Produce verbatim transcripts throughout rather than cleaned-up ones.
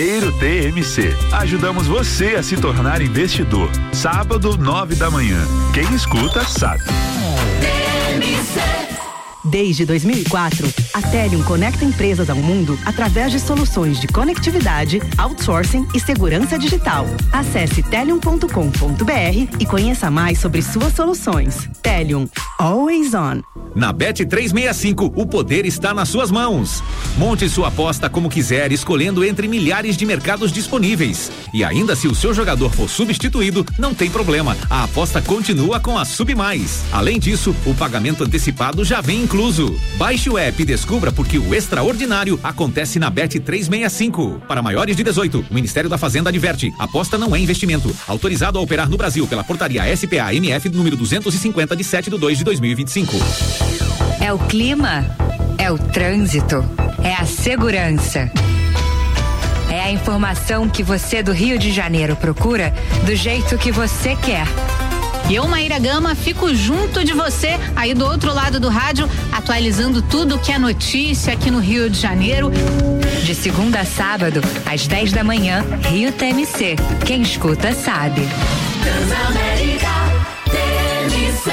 Dinheiro T M C. Ajudamos você a se tornar investidor. Sábado, nove da manhã. Quem escuta sabe. T M C. Desde dois mil e quatro, a Telium conecta empresas ao mundo através de soluções de conectividade, outsourcing e segurança digital. Acesse telium ponto com ponto br e conheça mais sobre suas soluções. Telium, always on. Na Bet trezentos e sessenta e cinco, o poder está nas suas mãos. Monte sua aposta como quiser, escolhendo entre milhares de mercados disponíveis. E ainda se o seu jogador for substituído, não tem problema. A aposta continua com a Submais. Além disso, o pagamento antecipado já vem incluso. Baixe o app e descubra porque o extraordinário acontece na Bet trezentos e sessenta e cinco. Para maiores de dezoito, o Ministério da Fazenda adverte: aposta não é investimento. Autorizado a operar no Brasil pela portaria S P A M F número duzentos e cinquenta de sete de dois de dois mil e vinte e cinco. É o clima, é o trânsito, é a segurança. É a informação que você do Rio de Janeiro procura do jeito que você quer. E eu, Maíra Gama, fico junto de você aí do outro lado do rádio, atualizando tudo que é notícia aqui no Rio de Janeiro. De segunda a sábado, às dez da manhã, Rio T M C. Quem escuta sabe. Transamérica T M C.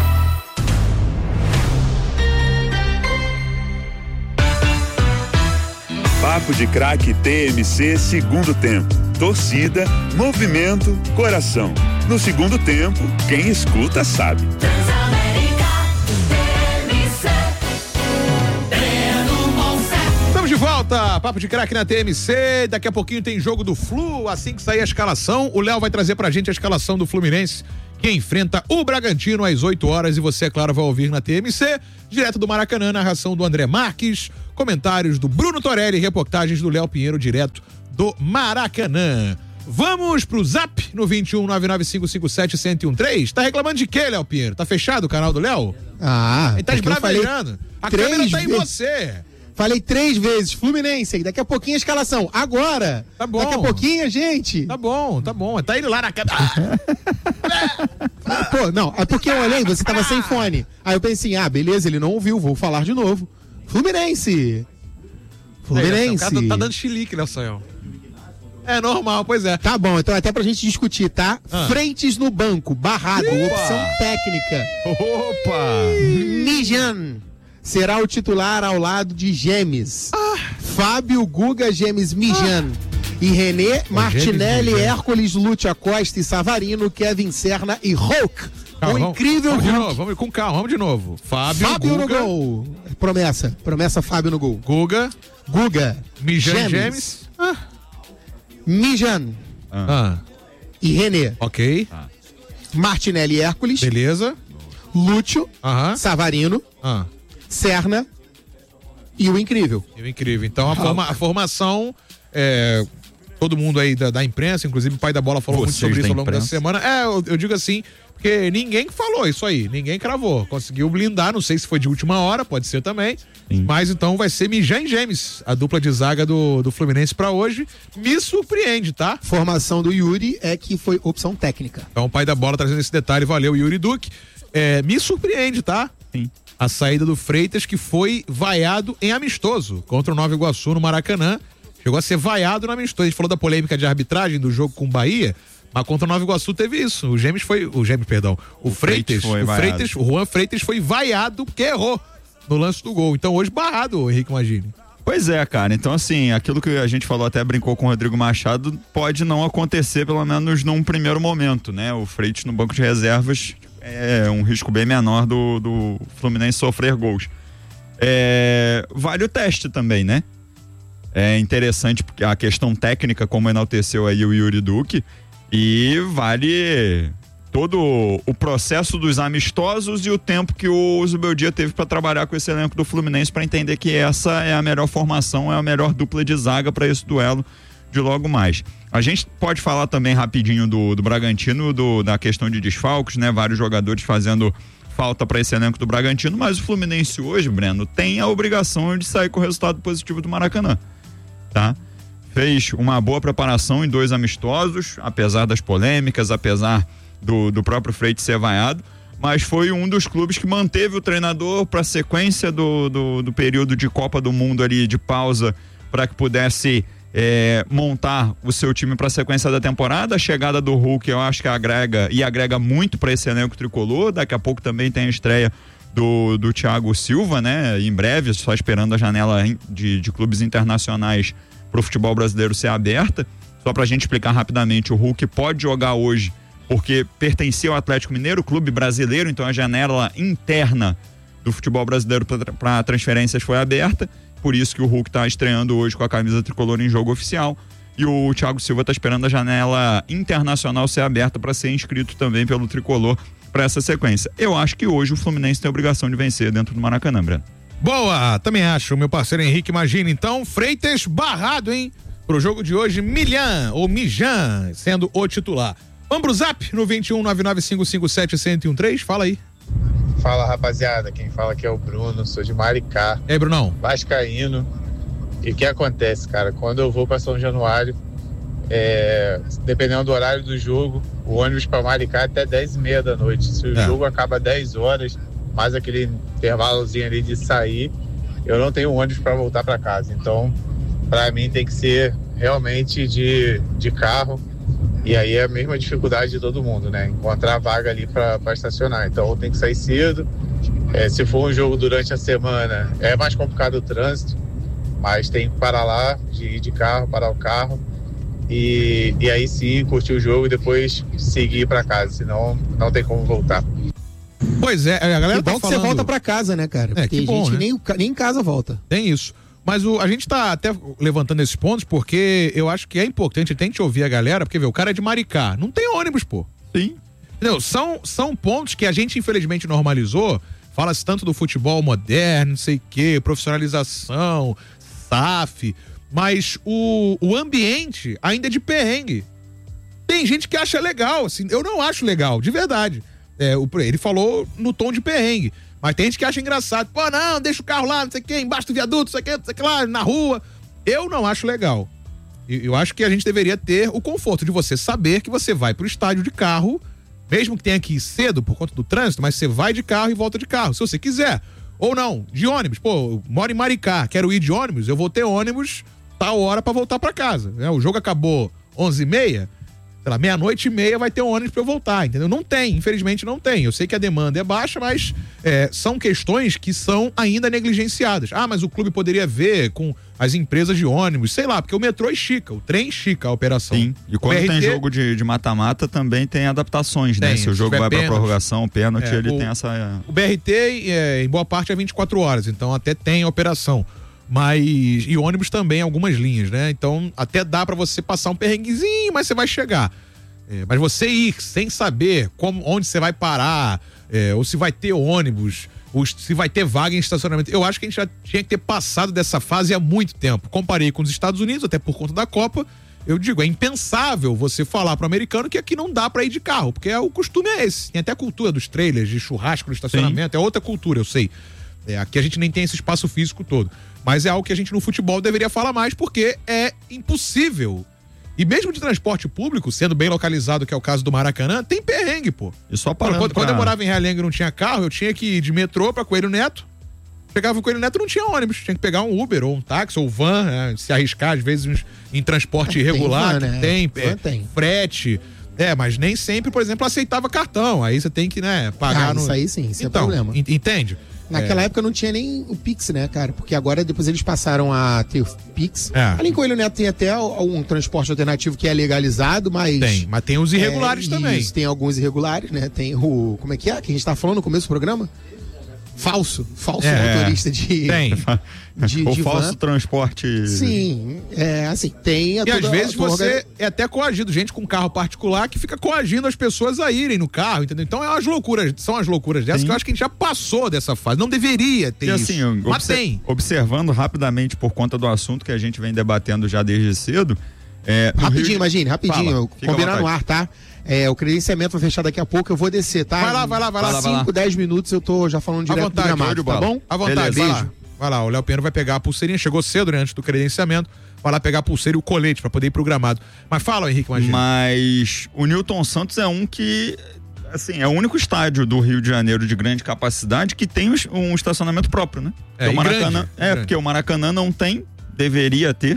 Papo de Craque T M C, segundo tempo. Torcida, movimento, coração. No segundo tempo, quem escuta sabe. Transamérica T M C. Estamos de volta, Papo de Craque na T M C. Daqui a pouquinho tem jogo do Flu. Assim que sair a escalação, o Léo vai trazer pra gente a escalação do Fluminense, que enfrenta o Bragantino às oito horas, e você, é claro, vai ouvir na T M C, direto do Maracanã, narração do André Marques, comentários do Bruno Torelli, reportagens do Léo Pinheiro, direto do Maracanã. Vamos pro Zap no vinte e um, nove nove cinco cinco sete, um zero um três. Tá reclamando de quê, Léo Pinheiro? Tá fechado o canal do Léo? Ah, ele tá esbravejando. A câmera tá em você. Falei três vezes, Fluminense, daqui a pouquinho a escalação, agora. Tá bom. Daqui a pouquinho, gente. Tá bom, tá bom. Tá ele lá na câmera. Pô, não, é porque eu olhei, você tava sem fone. Aí eu pensei, ah, beleza, ele não ouviu, vou falar de novo. Fluminense. Fluminense. É, o cara tá dando chilique, né, Sonhão? É normal, pois é. Tá bom, então até pra gente discutir, tá? Ah. Frentes no banco, barrado, Opa. Opção técnica. Opa! Mijan será o titular ao lado de Gemes. Ah. Fábio Guga, Gemes, Mijan. Ah. E René, o Martinelli, Gemes, Hércules, Lúcio Acosta e Savarino, Kevin Serna e Hulk. Calma, o vamos, incrível vamos Hulk. de novo, vamos com calma, vamos de novo. Fábio, Fábio Guga, no gol. Promessa, promessa Fábio no gol. Guga, Guga, Mijan, Gemes, Gemes. Ah. Mijan ah. e René. Ok. Ah. Martinelli e Hércules. Beleza. Lúcio, uh-huh. Savarino, ah. Serna e o incrível. E o incrível. Então a, forma, a formação, é, todo mundo aí da, da imprensa, inclusive o pai da bola falou Vocês muito sobre isso ao longo dessa semana. É, eu, eu digo assim, porque ninguém falou isso aí, ninguém cravou. Conseguiu blindar, não sei se foi de última hora, pode ser também. Sim. Mas então vai ser Mijan e Gemes, a dupla de zaga do, do Fluminense pra hoje. Me surpreende, tá? Formação do Yuri é que foi opção técnica. Então o pai da bola trazendo esse detalhe, valeu, Yuri Duque. É, me surpreende, tá? Sim. A saída do Freitas, que foi vaiado em amistoso contra o Nova Iguaçu no Maracanã. Chegou a ser vaiado no amistoso. A gente falou da polêmica de arbitragem do jogo com o Bahia, mas contra o Nova Iguaçu teve isso. O Gemes foi, o Gemes, perdão, o, o Freitas, foi o Freitas, o Juan Freitas foi vaiado porque errou no lance do gol. Então hoje barrado, o Henrique Magini. Pois é, cara. Então, assim, aquilo que a gente falou, até brincou com o Rodrigo Machado, pode não acontecer, pelo menos num primeiro momento, né? O Freitas no banco de reservas é um risco bem menor do, do Fluminense sofrer gols. É, vale o teste também, né? É interessante porque a questão técnica, como enalteceu aí o Yuri Duque, e vale todo o processo dos amistosos e o tempo que o Zubeldia teve para trabalhar com esse elenco do Fluminense para entender que essa é a melhor formação, é a melhor dupla de zaga para esse duelo de logo mais. A gente pode falar também rapidinho do, do Bragantino, do, da questão de desfalques, né? Vários jogadores fazendo falta para esse elenco do Bragantino, mas o Fluminense hoje, Breno, tem a obrigação de sair com o resultado positivo do Maracanã, tá? Fez uma boa preparação em dois amistosos, apesar das polêmicas, apesar do, do próprio Freitas ser vaiado, mas foi um dos clubes que manteve o treinador para a sequência do, do, do período de Copa do Mundo ali, de pausa, para que pudesse é, montar o seu time para a sequência da temporada. A chegada do Hulk eu acho que agrega e agrega muito para esse elenco tricolor. Daqui a pouco também tem a estreia do, do Thiago Silva, né? Em breve, só esperando a janela de, de clubes internacionais para o futebol brasileiro ser aberta. Só para a gente explicar rapidamente, o Hulk pode jogar hoje porque pertencia ao Atlético Mineiro, clube brasileiro, então a janela interna do futebol brasileiro para transferências foi aberta. Por isso que o Hulk está estreando hoje com a camisa tricolor em jogo oficial. E o Thiago Silva está esperando a janela internacional ser aberta para ser inscrito também pelo tricolor para essa sequência. Eu acho que hoje o Fluminense tem a obrigação de vencer dentro do Maracanã, Breno. Boa, também acho, meu parceiro Henrique. Imagina então, Freitas barrado, hein? Pro jogo de hoje, Milhan ou Mijan sendo o titular. Vamos pro zap no vinte e um, nove nove cinco cinco sete, zero um três, fala aí. Fala, rapaziada, quem fala aqui é o Bruno, sou de Maricá. E aí, Brunão? Vascaíno. E o que acontece, cara? Quando eu vou para São Januário, é, dependendo do horário do jogo, o ônibus para Maricá é até dez e meia da noite. Se o é. jogo acaba dez horas, mais aquele intervalozinho ali de sair, eu não tenho ônibus para voltar para casa. Então, para mim tem que ser realmente de, de carro. E aí é a mesma dificuldade de todo mundo, né? Encontrar vaga ali para estacionar. Então tem que sair cedo. É, se for um jogo durante a semana, é mais complicado o trânsito, mas tem que parar lá, de ir de carro, parar o carro. E, e aí sim, curtir o jogo e depois seguir para casa. Senão não tem como voltar. Pois é, a galera que tá bom falando... que você volta para casa, né, cara? Porque é, que a bom, gente né? nem, nem em casa volta. Tem isso. Mas o, a gente tá até levantando esses pontos porque eu acho que é importante, tem que ouvir a galera, porque vê, o cara é de Maricá, não tem ônibus, pô. Sim. Entendeu? São, são pontos que a gente infelizmente normalizou, fala-se tanto do futebol moderno, não sei o quê, profissionalização, S A F, mas o, o ambiente ainda é de perrengue. Tem gente que acha legal, assim, eu não acho legal, de verdade. É, o, ele falou no tom de perrengue. Mas tem gente que acha engraçado. Pô, não, deixa o carro lá, não sei o quê, embaixo do viaduto, não sei o quê, não sei o que lá, na rua. Eu não acho legal. Eu acho que a gente deveria ter o conforto de você saber que você vai pro estádio de carro, mesmo que tenha que ir cedo por conta do trânsito, mas você vai de carro e volta de carro, se você quiser. Ou não, de ônibus. Pô, eu moro em Maricá, quero ir de ônibus, eu vou ter ônibus tal hora pra voltar pra casa. O jogo acabou onze e meia, sei lá, meia-noite e meia vai ter um ônibus pra eu voltar, entendeu? Não tem, infelizmente não tem. Eu sei que a demanda é baixa, mas é, são questões que são ainda negligenciadas. Ah, mas o clube poderia ver com as empresas de ônibus, sei lá, porque o metrô estica, o trem estica a operação. Sim, e quando B R T... tem jogo de, de mata-mata também tem adaptações, tem, né? Se o jogo se vai pra pênalti, prorrogação, pênalti, é, ele o, tem essa... O B R T, é, em boa parte, é vinte e quatro horas, então até tem operação. Mas, e ônibus também, algumas linhas, né? Então até dá pra você passar um perrenguezinho, mas você vai chegar. É, mas você ir sem saber como, onde você vai parar, é, ou se vai ter ônibus, ou se vai ter vaga em estacionamento, eu acho que a gente já tinha que ter passado dessa fase há muito tempo. Comparei com os Estados Unidos, até por conta da Copa, eu digo, é impensável você falar pro americano que aqui não dá pra ir de carro, porque é, o costume é esse. Tem até a cultura dos trailers, de churrasco no estacionamento, Sim. é outra cultura, eu sei. É, aqui a gente nem tem esse espaço físico todo. Mas é algo que a gente no futebol deveria falar mais, porque é impossível. E mesmo de transporte público, sendo bem localizado, que é o caso do Maracanã, tem perrengue, pô. E só parando quando, pra... quando eu morava em Realengo e não tinha carro, eu tinha que ir de metrô pra Coelho Neto. Chegava o Coelho Neto, não tinha ônibus. Tinha que pegar um Uber ou um táxi ou van, né? Se arriscar, às vezes, em transporte irregular, tem, van, né? tem, é, tem frete. É, mas nem sempre, por exemplo, aceitava cartão. Aí você tem que, né, pagar ah, no... Isso aí sim, isso então, é problema. Entende? Naquela é. época não tinha nem o Pix, né, cara? Porque agora depois eles passaram a ter o Pix. É. Ali em Coelho Neto tem até um transporte alternativo que é legalizado, mas... Tem, mas tem os irregulares é, também. Isso, tem alguns irregulares, né? Tem o... Como é que é? Que a gente tá falando no começo do programa? Falso. Falso é, motorista de... Tem. De, o de falso van. transporte. Sim, é assim, tem... A E toda, às vezes toda você organi... é até coagido, gente com carro particular que fica coagindo as pessoas a irem no carro, entendeu? Então é umas loucuras, são as loucuras dessas Sim. que eu acho que a gente já passou dessa fase, não deveria ter e isso, assim, mas obser- tem. Observando rapidamente por conta do assunto que a gente vem debatendo já desde cedo. É, no Rapidinho, Rio... imagine, rapidinho, Fala, fica à combinar no vontade. ar, tá? É, o credenciamento vai fechar daqui a pouco, eu vou descer, tá? Vai lá, vai lá, vai lá. cinco, dez minutos eu tô já falando À direto vontade, do gramado, show de tá bola. bom? À vontade, Beleza. vai Beijo. lá. Vai lá, o Léo Pinheiro vai pegar a pulseirinha, chegou cedo, né, antes do credenciamento, vai lá pegar a pulseira e o colete pra poder ir pro gramado. Mas fala, Henrique, imagina. Mas o Newton Santos é um que, assim, é o único estádio do Rio de Janeiro de grande capacidade que tem um estacionamento próprio, né? É, Porque o e Maracanã, grande, é, grande. porque o Maracanã não tem, deveria ter. É,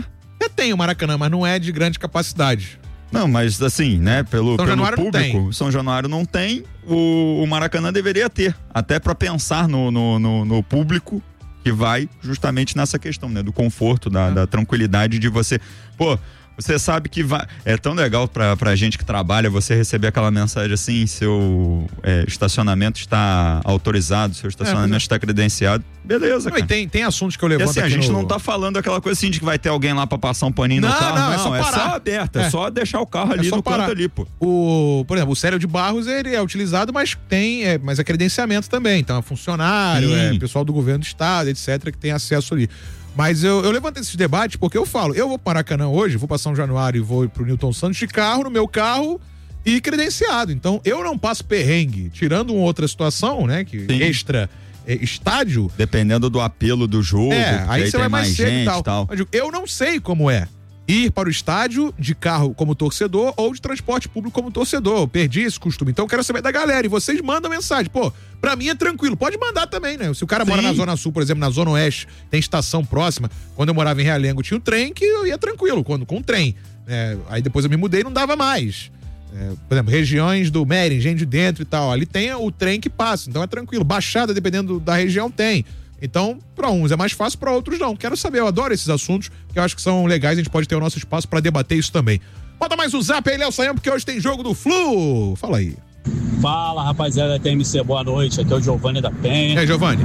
tem o Maracanã, mas não é de grande capacidade. Não, mas assim, né, pelo, São pelo Januário não público, tem. São Januário não tem, o, o Maracanã deveria ter, até para pensar no, no, no, no público que vai justamente nessa questão, né, do conforto, da, da tranquilidade de você, pô, você sabe que vai, é tão legal pra, pra gente que trabalha você receber aquela mensagem assim, seu é, estacionamento está autorizado, seu estacionamento É, está credenciado, beleza, Não, e cara. tem, tem assuntos que eu E levanto assim, a aqui gente no... não tá falando aquela coisa assim de que vai ter alguém lá pra passar um paninho Não, no carro, não, não, é só é parar. só aberto, é, É. só deixar o carro ali É só no parar. canto ali, pô. O, por exemplo, o Célio de Barros, ele é utilizado, mas tem, é, mas é credenciamento também, então é funcionário, Sim. é pessoal do governo do estado, etcétera, que tem acesso ali. Mas eu, eu levanto esses debates porque eu falo, eu vou para o Maracanã hoje, vou para São Januário e vou pro Newton Santos de carro, no meu carro e credenciado. Então eu não passo perrengue, tirando uma outra situação, né, que Sim. extra é, estádio. Dependendo do apelo do jogo, É, porque aí você tem vai mais cedo gente e tal. e tal. Mas eu digo, eu não sei como é ir para o estádio de carro como torcedor ou de transporte público como torcedor. Eu perdi esse costume. Então eu quero saber da galera. E vocês mandam mensagem. Pô, pra mim é tranquilo. Pode mandar também, né? Se o cara Sim. mora na Zona Sul, por exemplo, na Zona Oeste, tem estação próxima. Quando eu morava em Realengo, tinha o trem que eu ia tranquilo, quando, com o trem. É, aí depois eu me mudei e não dava mais. É, por exemplo, regiões do Meren, Engenho de Dentro e tal. Ali tem o trem que passa, então é tranquilo. Baixada, dependendo da região, tem. Então, para uns é mais fácil, para outros não. Quero saber, eu adoro esses assuntos, que eu acho que são legais, a gente pode ter o nosso espaço para debater isso também. Bota mais um zap aí, Léo Saião, porque hoje tem jogo do Flu. Fala aí. Fala, rapaziada da T M C, boa noite. Aqui é o Giovanni da Penha. E aí, Giovanni?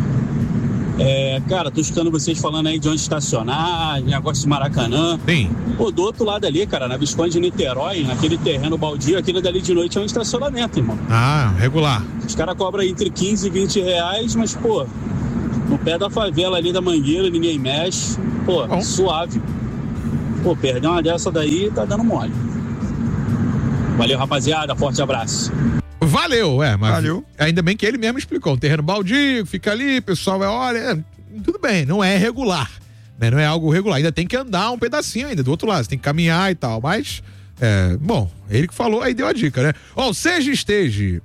É, cara, tô escutando vocês falando aí de onde estacionar, negócio de Maracanã. Sim. Pô, do outro lado ali, cara, na Visconde de Niterói, naquele terreno baldio, aquilo dali de noite é um estacionamento, irmão. Ah, regular. Os caras cobram entre quinze e vinte reais, mas, pô, no pé da favela ali da Mangueira, ninguém mexe. Pô, Bom. suave. Pô, perder uma dessa daí tá dando mole. Valeu, rapaziada. Forte abraço. Valeu, é, mas Valeu. ainda bem que ele mesmo explicou. Um terreno baldio, fica ali, o pessoal vai, olha, é, tudo bem, não é regular, né? Não é algo regular. Ainda tem que andar um pedacinho ainda do outro lado, você tem que caminhar e tal, mas, é, bom, ele que falou, aí deu a dica, né? Ó, seja esteja,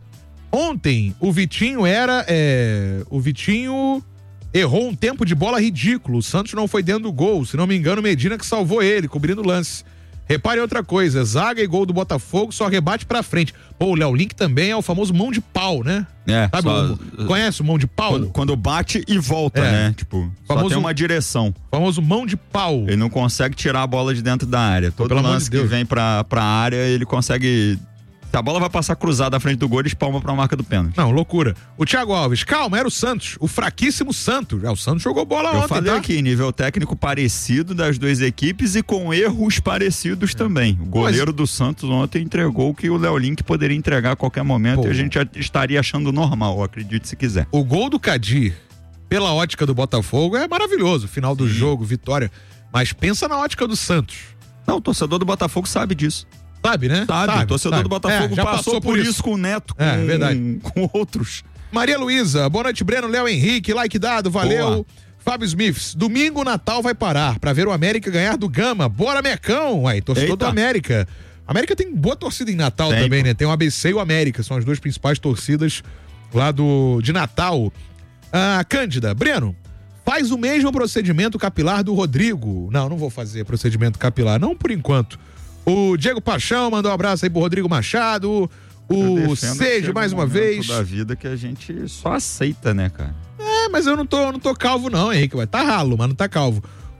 ontem o Vitinho era, é, o Vitinho errou um tempo de bola ridículo, o Santos não foi dentro do gol, se não me engano, Medina que salvou ele, cobrindo o lance. Repare outra coisa, zaga e gol do Botafogo só rebate pra frente. Pô, o Léo Link também é o famoso mão de pau, né? É, Sabe, só- o- conhece o mão de pau? Quando, quando bate e volta, É. né? Tipo, só Famoso- tem uma direção. O famoso mão de pau. Ele não consegue tirar a bola de dentro da área. Todo pelo amor lance de que Deus. vem pra, pra área, ele consegue. Se a bola vai passar cruzada à frente do gol, ele espalma pra marca do pênalti. Não, loucura. O Thiago Alves, calma, era o Santos, o fraquíssimo Santos. É, o Santos jogou bola Eu ontem, falei tá? aqui, nível técnico parecido das duas equipes e com erros parecidos também. O goleiro do Santos ontem entregou o que o Léo Link poderia entregar a qualquer momento Pô. e a gente já estaria achando normal, acredite se quiser. O gol do Cadir, pela ótica do Botafogo, é maravilhoso. Final do jogo, vitória. Mas pensa na ótica do Santos. Não, o torcedor do Botafogo sabe disso. Sabe, né? Sabe, o torcedor sabe. do Botafogo É, já passou, por isso. com o Neto, com, É, verdade. com outros. Maria Luísa, boa noite, Breno, Léo Henrique, like dado, valeu. Boa. Fábio Smiths, domingo o Natal vai parar pra ver o América ganhar do Gama. Bora, Mecão! Aí, torcedor Eita. do América. América tem boa torcida em Natal Tem, também, pô. né? Tem o A B C e o América, são as duas principais torcidas lá do, de Natal. Ah, Cândida, Breno, faz o mesmo procedimento capilar do Rodrigo. Não, não vou fazer procedimento capilar, não por enquanto. O Diego Paixão mandou um abraço aí pro Rodrigo Machado. Eu O defendo que Seja, chega mais um uma momento vez. da vida que a gente só aceita, né, cara? É, mas eu não tô, não tô calvo não, Henrique. Vai tá ralo, mas não tá calvo.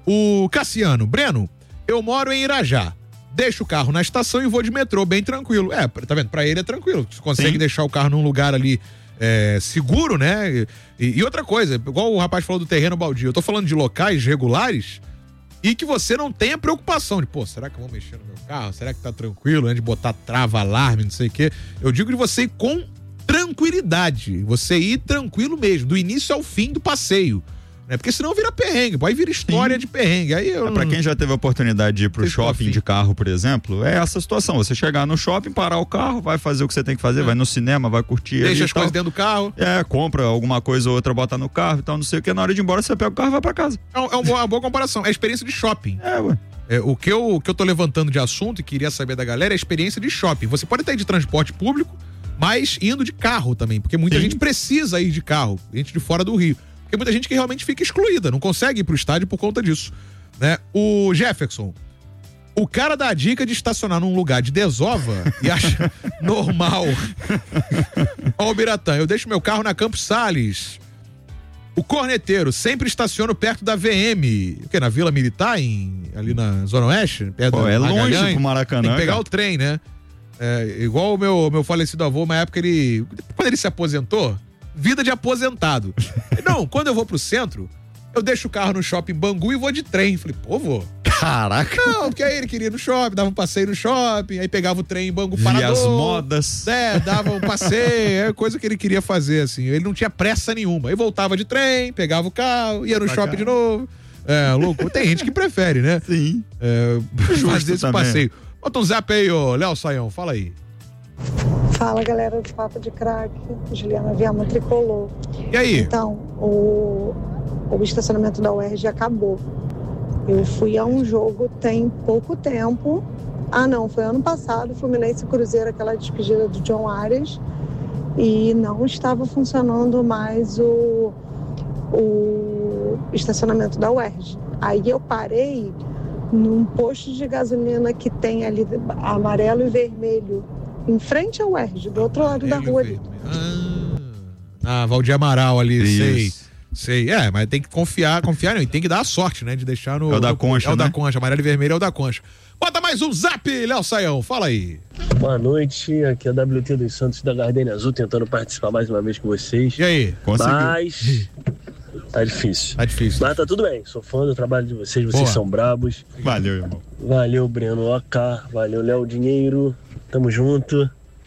O Cassiano, Breno, eu moro em Irajá. Deixo o carro na estação e vou de metrô, bem tranquilo. É, tá vendo? Pra ele é tranquilo. Você consegue Sim. deixar o carro num lugar ali é, seguro, né? E, e outra coisa, igual o rapaz falou do terreno baldio, eu tô falando de locais regulares e que você não tenha preocupação de, pô, será que eu vou mexer no meu carro? Será que tá tranquilo, né? De botar trava, alarme, não sei o quê. Eu digo de você ir com tranquilidade. Você ir tranquilo mesmo, do início ao fim do passeio. Né? Porque senão vira perrengue, pô, aí vira história Sim. de perrengue. Aí eu É, pra não- quem já teve a oportunidade de ir pro Vocês estão shopping afim. de carro, por exemplo, é essa situação. Você chegar no shopping, parar o carro, vai fazer o que você tem que fazer, vai no cinema, vai curtir. ali deixa e as tal. coisas dentro do carro. É, compra alguma coisa ou outra, bota no carro e tal, não sei o que. Na hora de ir embora, você pega o carro e vai pra casa. É, um- é uma boa- uma boa comparação. É a experiência de shopping. É, ué. É, o, que eu, o que eu tô levantando de assunto e queria saber da galera é a experiência de shopping. Você pode até ir de transporte público, mas indo de carro também, porque muita Sim. gente precisa ir de carro, gente de fora do Rio. Porque muita gente que realmente fica excluída, não consegue ir pro estádio por conta disso. Né? O Jefferson, O cara dá a dica de estacionar num lugar de desova e acha normal. Ó, o Biratã, eu deixo meu carro na Campos Sales. O corneteiro, sempre estaciono perto da V M. O quê? Na Vila Militar, em, ali na Zona Oeste? Perto Pô, da é longe Magalhães? pro Maracanã. Tem que pegar cara. o trem, né? É, igual o meu, meu falecido avô, uma época ele... Quando ele se aposentou, vida de aposentado. Não, quando eu vou pro centro, eu deixo o carro no shopping Bangu e vou de trem. Falei, pô, vô. Caraca. Não, porque aí ele queria ir no shopping, dava um passeio no shopping, aí pegava o trem em Bangu Via Parador. as modas. É, dava um passeio, é coisa que ele queria fazer, assim. Ele não tinha pressa nenhuma. Aí voltava de trem, pegava o carro, ia no Pra shopping cá. de novo. É, louco. Tem gente que prefere, né? Sim. É, fazer esse também. passeio. Bota um zap aí, ô Léo Saião, fala aí. Fala, galera do Papo de Crack, Juliana Viama Tricolor. E aí? Então, o, o estacionamento da U E R J acabou. Eu fui a um jogo tem pouco tempo. Ah, não, foi ano passado, Fluminense e Cruzeiro, aquela despedida do John Arias. E não estava funcionando mais o, o estacionamento da U E R J. Aí eu parei num posto de gasolina que tem ali amarelo e vermelho, em frente ao U E R J, do outro lado da rua ali. Ah, Valdir Amaral ali, Isso. sei. Sei, é, mas tem que confiar, confiar não, e tem que dar a sorte, né, de deixar no... É o da no- Concha, É o da né? Concha, amarelo e vermelho é o da Concha. Bota mais um zap, Léo Saião, fala aí. Boa noite, aqui é o W T dos Santos da Gardenia Azul, tentando participar mais uma vez com vocês. E aí? Conseguiu. Mas tá difícil. Tá difícil. Mas tá tudo bem, sou fã do trabalho de vocês, vocês Boa. são brabos. Valeu, irmão. Valeu, Breno Ok, valeu, Léo Dinheiro, tamo junto.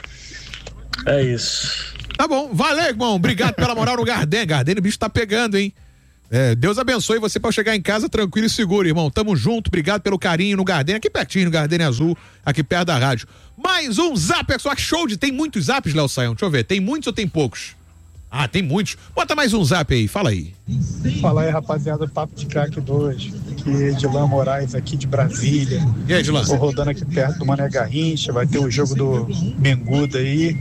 É isso. Tá bom, valeu, irmão, obrigado pela moral no Gardenia. Gardenia, o bicho tá pegando, hein? É, Deus abençoe você pra chegar em casa tranquilo e seguro, irmão. Tamo junto, obrigado pelo carinho no Gardenia, aqui pertinho, no Gardenia Azul, aqui perto da rádio. Mais um zap, pessoal, show de... Tem muitos zaps, Léo Saião? Deixa eu ver, tem muitos ou tem poucos? Ah, tem muitos. Bota mais um zap aí, fala aí. Fala aí, rapaziada, Papo de Crack dois. Aqui é Edilan Moraes, aqui de Brasília. E aí, Edilan? Tô rodando aqui perto do Mané Garrincha, vai ter o jogo do Menguda aí.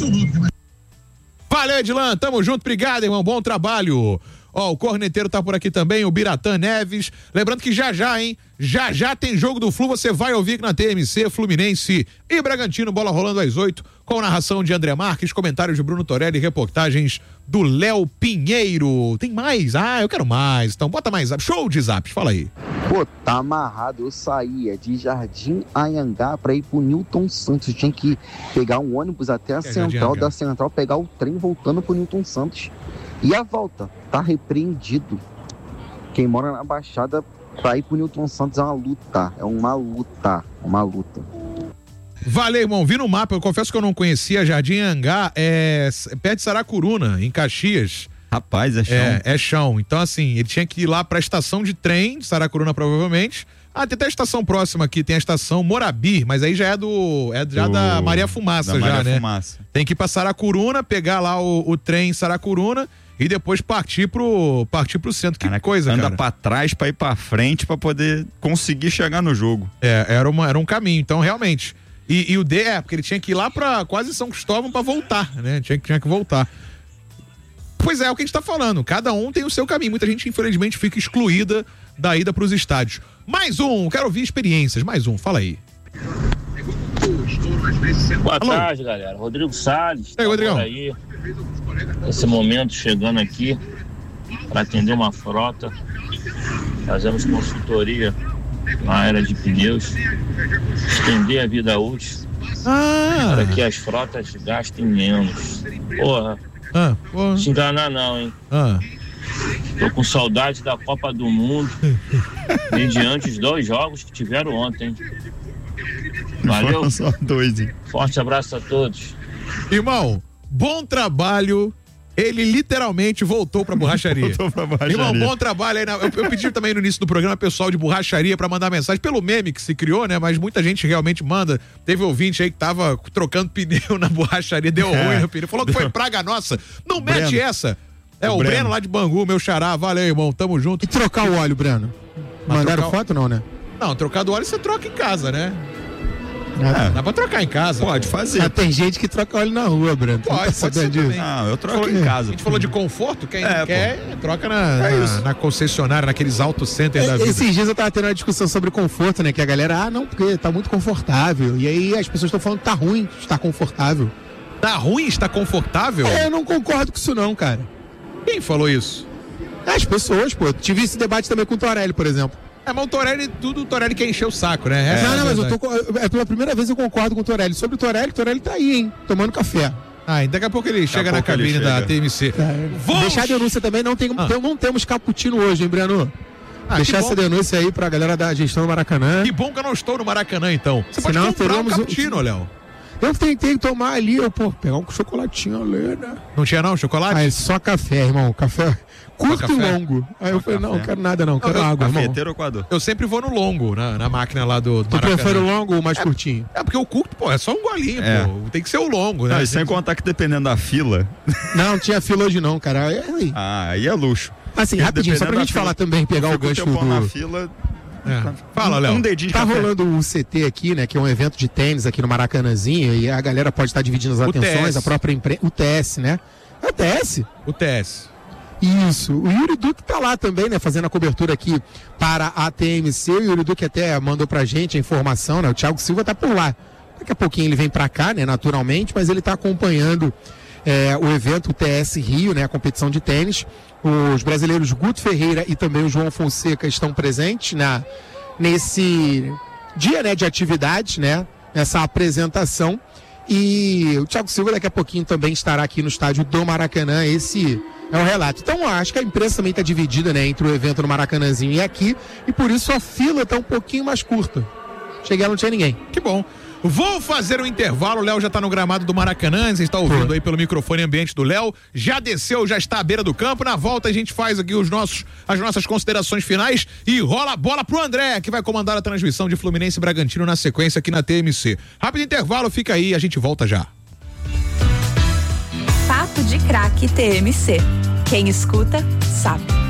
Valeu, Edilan, tamo junto, obrigado, irmão, bom trabalho. Ó, o corneteiro tá por aqui também, o Biratã Neves. Lembrando que já já, hein? Já já tem jogo do Flu, você vai ouvir aqui na T M C, Fluminense e Bragantino, bola rolando às oito, com narração de André Marques, comentários de Bruno Torelli e reportagens do Léo Pinheiro. Tem mais? Ah, eu quero mais. Então bota mais zap. Show de zaps, fala aí. Pô, tá amarrado. Eu saía de Jardim Anhangá pra ir pro Newton Santos. Eu tinha que pegar um ônibus até a É, Jardim central, Anhangá. da central, pegar o trem voltando pro Newton Santos. E a volta, tá repreendido. Quem mora na Baixada, pra ir pro Newton Santos é uma luta. É uma luta. Uma luta. Valeu, irmão. Vi no mapa, eu confesso que eu não conhecia. Jardim Anhangá é perto de Saracuruna, em Caxias. Rapaz, é chão. É, é chão. Então, assim, ele tinha que ir lá pra estação de trem, de Saracuruna, provavelmente. Ah, tem até a estação próxima aqui, tem a estação Morabi, mas aí já é do. É já Do- da Maria Fumaça, da já, Maria né? Fumaça. Tem que ir pra Saracuruna, pegar lá o, o trem em Saracuruna e depois partir pro, partir pro centro. Que coisa, Anda cara. pra trás pra ir pra frente pra poder conseguir chegar no jogo. É, era, uma, era um caminho, então realmente. E, e o D, é, porque ele tinha que ir lá pra quase São Cristóvão pra voltar, né? Tinha, que- tinha que voltar. Pois é, é o que a gente tá falando. Cada um tem o seu caminho. Muita gente, infelizmente, fica excluída da ida pros estádios. Mais um, quero ouvir experiências. Mais um, fala aí. Boa Alô? tarde, galera. Rodrigo Salles. E aí, Rodrigão? Tá aí. Nesse momento, chegando aqui para atender uma frota. Fazemos consultoria na área de pneus. Estender a vida útil. Ah. Para que as frotas gastem menos. Porra. Ah, porra. Se enganar não, hein? Ah. Tô com saudade da Copa do Mundo. Mediante os dois jogos que tiveram ontem. Valeu. Foram só dois, hein? Forte abraço a todos. Irmão, bom trabalho. Ele literalmente voltou pra borracharia. Voltou pra borracharia. Irmão, bom trabalho aí. Na... Eu, eu pedi também no início do programa pessoal de borracharia pra mandar mensagem pelo meme que se criou, né? Mas muita gente realmente manda. Teve ouvinte aí que tava trocando pneu na borracharia, deu É. ruim no pneu. Falou que foi praga nossa. Não mete Breno. essa. É o, O Breno. Breno lá de Bangu, meu xará. Valeu, irmão. Tamo junto. E trocar o óleo, Breno? Mas Mandaram trocar o- foto não, né? Não, trocar do óleo você troca em casa, né? É. Dá pra trocar em casa. Pode pô. fazer. Mas tem gente que troca óleo na rua, Breno. Pode, Tá pode sabendo ser disso? também. Não, eu troco Falou- em casa. A gente falou de conforto, quem É, não quer, troca na, É na, isso. na concessionária, naqueles auto center da É, vida. Esses dias eu tava tendo uma discussão sobre conforto, né? Que a galera, ah, não, porque tá muito confortável. E aí as pessoas estão falando que tá ruim estar confortável. Tá ruim, está confortável? É, eu não concordo com isso não, cara. Quem falou isso? As pessoas, pô. Tive esse debate também com o Torelli, por exemplo. É, mas o Torelli, tudo o Torelli quer encher o saco, né? Essa não, é a não, mas eu verdade. tô. com- É pela primeira vez eu concordo com o Torelli. Sobre o Torelli, o Torelli tá aí, hein? Tomando café. Ah, e daqui a pouco ele chega a na pouco ele cabine da chega. T M C. Vou... Deixar a denúncia também, não, tem, Ah. tem- não temos cappuccino hoje, hein, Breno? Ah, Deixar que bom. essa denúncia aí pra galera da gestão do Maracanã. Que bom que eu não estou no Maracanã, então. Você Senão pode comprar um teremos o- cappuccino, Léo. Eu tentei tomar ali, eu, pô, pegar um chocolatinho ali, né? Não tinha não, chocolate? Ah, é só café, irmão. Café curto café? e longo. Aí eu falei, não, não quero nada não, quero eu- água, irmão. Cafeteiro ou coador? Eu sempre vou no longo, na, na máquina lá do, do Tu Maracanã. prefere o longo ou mais É- curtinho? É porque o curto, pô, é só um golinho, É. pô. Tem que ser o longo, né? Não, e sem contar que dependendo da fila. Não, tinha fila hoje não, cara. Aí, aí. Ah, aí é luxo. Assim, Porque rapidinho, só pra dependendo gente da falar fila, também, pegar o fica um gancho tempão do... na fila. É. Fala, Léo. Um dedinho de Tá café. rolando o C T aqui, né? Que é um evento de tênis aqui no Maracanãzinho. E a galera pode estar dividindo as O atenções, T S. a própria imprensa. O T S, né? É o T S. O T S. Isso. O Yuri Duque tá lá também, né? Fazendo a cobertura aqui para a T M C. O Yuri Duque até mandou pra gente a informação, né? O Thiago Silva tá por lá. Daqui a pouquinho ele vem pra cá, né? Naturalmente, mas ele tá acompanhando é, o evento, o T S Rio, né? A competição de tênis. Os brasileiros Guto Ferreira e também o João Fonseca estão presentes na, nesse dia, né? De atividades, né? Nessa apresentação. E o Thiago Silva daqui a pouquinho também estará aqui no estádio do Maracanã. Esse é o relato. Então acho que a imprensa também está dividida, né, entre o evento no Maracanãzinho e aqui, e por isso a fila está um pouquinho mais curta. Cheguei lá, não tinha ninguém. Que bom. Vou fazer um intervalo, o Léo já tá no gramado do Maracanã, você está ouvindo Pô. aí pelo microfone ambiente do Léo, já desceu, já está à beira do campo, na volta a gente faz aqui os nossos, as nossas considerações finais e rola a bola pro André, que vai comandar a transmissão de Fluminense e Bragantino na sequência aqui na T M C. Rápido intervalo, fica aí, a gente volta já. Papo de Craque T M C. Quem escuta, sabe.